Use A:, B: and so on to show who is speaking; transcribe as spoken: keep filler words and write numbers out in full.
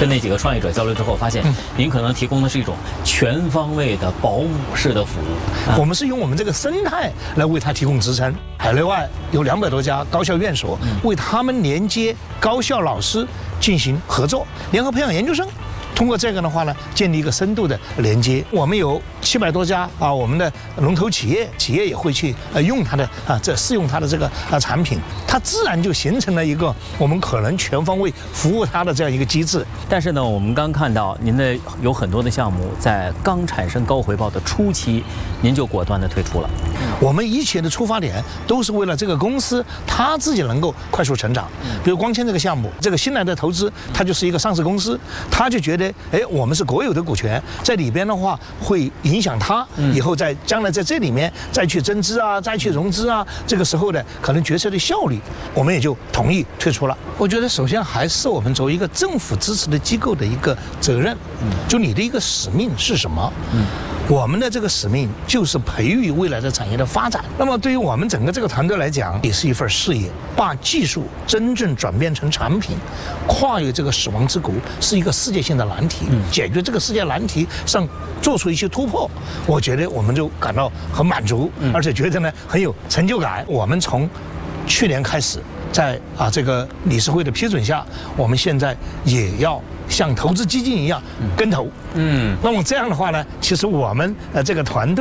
A: 跟那几个创业者交流之后，发现您可能提供的是一种全方位的保姆式的服务。啊、
B: 我们是用我们这个生态来为他提供支撑。海内外有两百多家高校院所，为他们连接高校老师进行合作，联合培养研究生。通过这个的话呢，建立一个深度的连接。我们有七百多家啊，我们的龙头企业，企业也会去呃用它的啊，这试用它的这个啊产品，它自然就形成了一个我们可能全方位服务它的这样一个机制。
A: 但是呢，我们刚看到您的有很多的项目在刚产生高回报的初期，您就果断的退出了。
B: 我们一切的出发点都是为了这个公司它自己能够快速成长。比如光纤这个项目，这个新来的投资，它就是一个上市公司，他就觉得。哎，我们是国有的股权，在里边的话会影响它以后在将来在这里面再去增资啊，再去融资啊，这个时候的可能决策的效率，我们也就同意退出了。我觉得首先还是我们作为一个政府支持的机构的一个责任，就你的一个使命是什么？嗯。我们的这个使命就是培育未来的产业的发展。那么对于我们整个这个团队来讲，也是一份事业，把技术真正转变成产品，跨越这个死亡之谷，是一个世界性的难题。解决这个世界难题上做出一些突破，我觉得我们就感到很满足，而且觉得呢很有成就感。我们从去年开始，在啊这个理事会的批准下，我们现在也要像投资基金一样跟投。嗯，那么这样的话呢，其实我们呃这个团队。